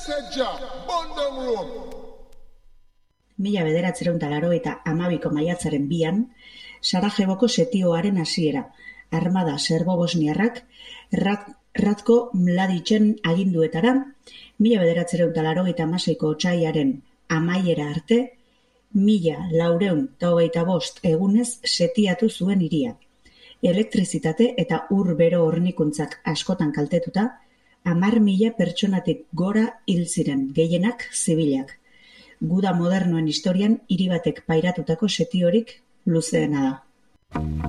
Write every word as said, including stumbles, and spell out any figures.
Mila bederatziehun eta laurogeita hamabiko maiatzaren bian, Sarajevoko setioaren hasiera, armada serbo-bosniarrak Rat, Ratko Mladićen aginduetara, mila bederatziehun eta laurogeita hamaseiko otsailaren amaiera arte, mila laurehun eta hogeita bost egunez setiatu zuen hiria. Elektrizitate eta ur bero hornikuntzak askotan kaltetuta, hamar mila pertsonatik gora hil ziren, gehienak zibilak. Guda modernoen historian hiri batek pairatutako setiorik luzeena da.